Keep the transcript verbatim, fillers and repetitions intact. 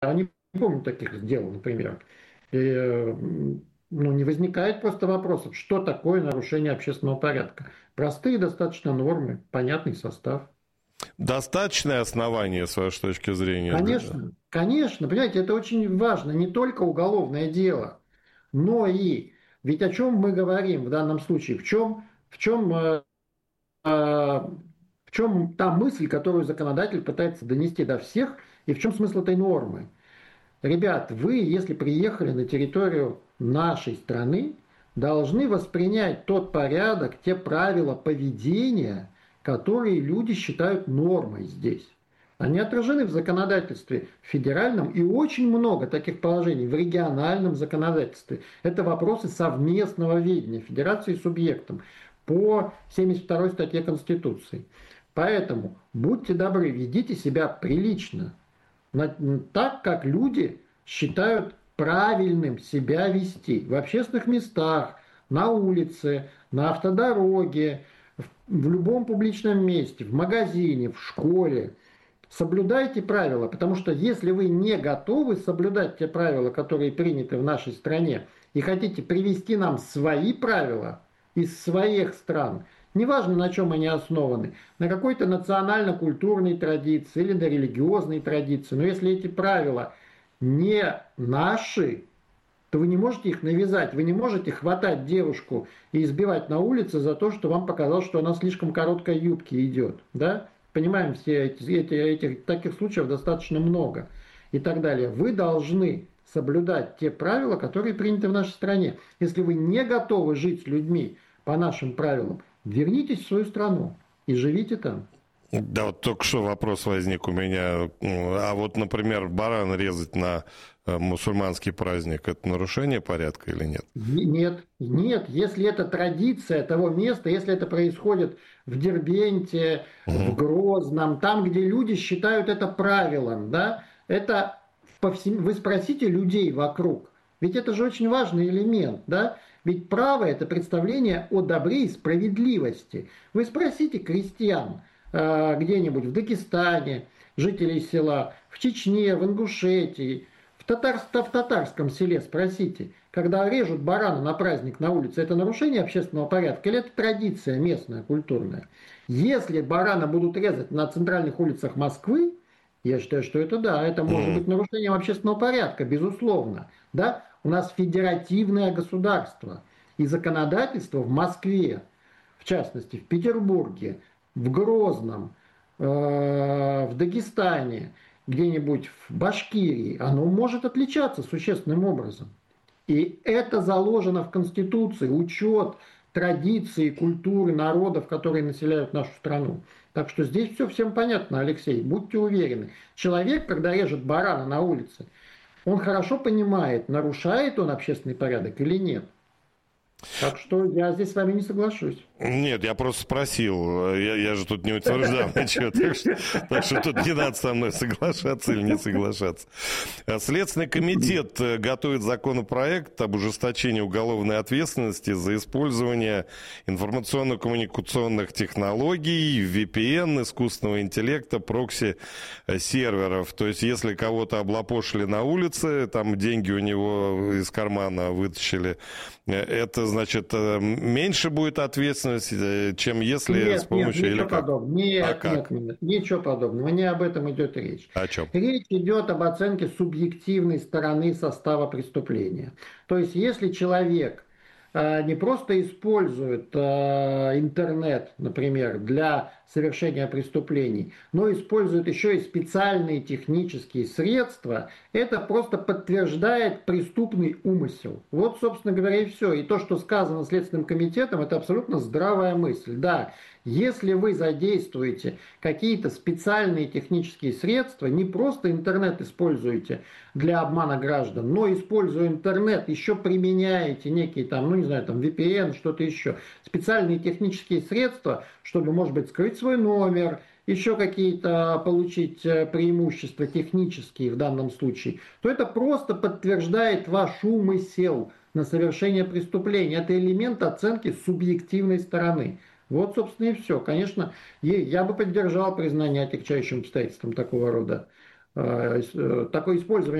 не помню таких дел, например. И, э, ну, не возникает просто вопросов, что такое нарушение общественного порядка. Простые достаточно нормы, понятный состав. Достаточное основание, с вашей точки зрения, да? Конечно, конечно, понимаете, это очень важно, не только уголовное дело, но и, ведь о чем мы говорим в данном случае, в чем, в чем, э, э, в чем та мысль, которую законодатель пытается донести до всех, и в чем смысл этой нормы. Ребят, вы, если приехали на территорию нашей страны, должны воспринять тот порядок, те правила поведения, которые люди считают нормой здесь. Они отражены в законодательстве федеральном и очень много таких положений в региональном законодательстве. Это вопросы совместного ведения федерации с субъектом по семьдесят второй статье Конституции. Поэтому будьте добры, ведите себя прилично, так, как люди считают правильным себя вести в общественных местах, на улице, на автодороге, в, в любом публичном месте, в магазине, в школе. Соблюдайте правила, потому что если вы не готовы соблюдать те правила, которые приняты в нашей стране, и хотите привести нам свои правила из своих стран, неважно, на чем они основаны, на какой-то национально-культурной традиции или на религиозной традиции, но если эти правила не наши, то вы не можете их навязать, вы не можете хватать девушку и избивать на улице за то, что вам показалось, что она слишком короткой юбке идет, да? Понимаем, все эти, эти, этих таких случаев достаточно много и так далее. Вы должны соблюдать те правила, которые приняты в нашей стране. Если вы не готовы жить с людьми по нашим правилам, вернитесь в свою страну и живите там. Да, вот только что вопрос возник у меня. А вот, например, баран резать на мусульманский праздник — это нарушение порядка или нет? Нет, нет. Если это традиция того места, если это происходит в Дербенте, Угу. в Грозном, там, где люди считают это правилом, да, это по всем... Вы спросите людей вокруг, ведь это же очень важный элемент, да, ведь право — это представление о добре и справедливости. Вы спросите крестьян э, где-нибудь в Дагестане, жителей села, в Чечне, в Ингушетии, в, татар, в татарском селе спросите, когда режут барана на праздник на улице, это нарушение общественного порядка или это традиция местная, культурная? Если барана будут резать на центральных улицах Москвы, я считаю, что это да, это может быть нарушением общественного порядка, безусловно. Да? У нас федеративное государство, и законодательство в Москве, в частности в Петербурге, в Грозном, э, в Дагестане, где-нибудь в Башкирии, оно может отличаться существенным образом. И это заложено в Конституции, учет традиций, культуры народов, которые населяют нашу страну. Так что здесь все всем понятно, Алексей, будьте уверены. Человек, когда режет барана на улице, он хорошо понимает, нарушает он общественный порядок или нет. Так что я здесь с вами не соглашусь. Нет, я просто спросил. Я, я же тут не утверждал ничего. Так что, так что тут не надо со мной соглашаться или не соглашаться. Следственный комитет готовит законопроект об ужесточении уголовной ответственности за использование информационно-коммуникационных технологий, ви пи эн, искусственного интеллекта, прокси-серверов. То есть, если кого-то облапошили на улице, там деньги у него из кармана вытащили, это, значит, меньше будет ответственности, чем если нет, с помощью... Нет, ничего или подобного. Нет, а как? нет, нет, ничего подобного. Не об этом идет речь. О чем? Речь идет об оценке субъективной стороны состава преступления. То есть, если человек э, не просто использует э, интернет, например, для совершения преступлений, но использует еще и специальные технические средства, это просто подтверждает преступный умысел. Вот, собственно говоря, и все. И то, что сказано Следственным комитетом, это абсолютно здравая мысль. Да, если вы задействуете какие-то специальные технические средства, не просто интернет используете для обмана граждан, но используя интернет, еще применяете некие там, ну не знаю, там ви пи эн, что-то еще, специальные технические средства, чтобы, может быть, скрыть свой номер, еще какие-то получить преимущества технические в данном случае, то это просто подтверждает ваш умысел на совершение преступления. Это элемент оценки субъективной стороны. Вот, собственно, и все. Конечно, я бы поддержал признание отягчающим обстоятельством такого рода такое использование